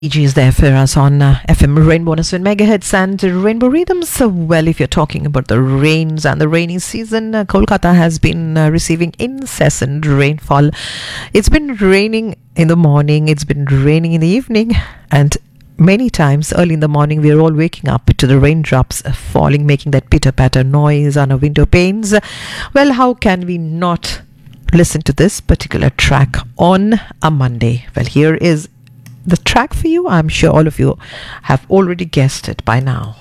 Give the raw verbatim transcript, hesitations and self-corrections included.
Is there for us on uh, F M Rainbow one oh seven megahertz and Rainbow Rhythms. So, well, if you're talking about the rains and the rainy season, uh, Kolkata has been uh, receiving incessant rainfall. It's been raining in the morning, it's been raining in the evening, and many times early in the morning we are all waking up to the raindrops falling, making that pitter-patter noise on our window panes. Well, how can we not listen to this particular track on a Monday? Well, here is the track for you. I'm sure all of you have already guessed it by now.